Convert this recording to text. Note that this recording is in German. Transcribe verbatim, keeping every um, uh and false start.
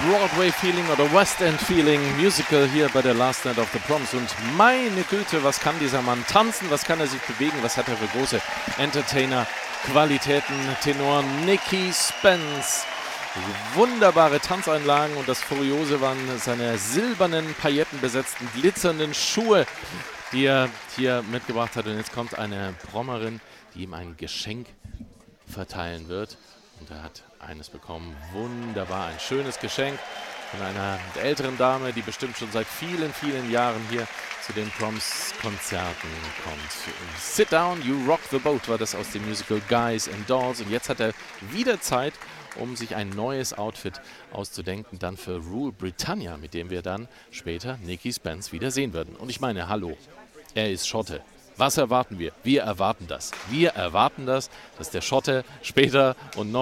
Broadway-Feeling oder West End-Feeling Musical hier bei der Last Night of the Proms. Und meine Güte, was kann dieser Mann tanzen, was kann er sich bewegen, was hat er für große Entertainer-Qualitäten. Tenor Nicky Spence. Wunderbare Tanzeinlagen und das Furiose waren seine silbernen, paillettenbesetzten, glitzernden Schuhe, die er hier mitgebracht hat. Und jetzt kommt eine Prommerin, die ihm ein Geschenk verteilen wird. Und er hat eines bekommen. Wunderbar, ein schönes Geschenk von einer älteren Dame, die bestimmt schon seit vielen, vielen Jahren hier zu den Proms-Konzerten kommt. Sit Down, You Rock the Boat war das aus dem Musical Guys and Dolls. Und jetzt hat er wieder Zeit, um sich ein neues Outfit auszudenken, dann für Rule Britannia, mit dem wir dann später Nicky Spence wieder sehen würden. Und ich meine, hallo, er ist Schotte. Was erwarten wir? Wir erwarten das. Wir erwarten das, dass der Schotte später und noch